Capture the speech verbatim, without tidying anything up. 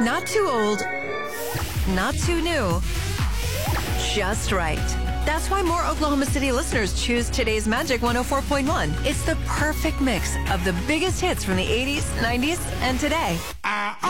Not too old, not too new, just right. That's why more Oklahoma City listeners choose today's Magic one oh four point one. It's the perfect mix of the biggest hits from the eighties, nineties, and today.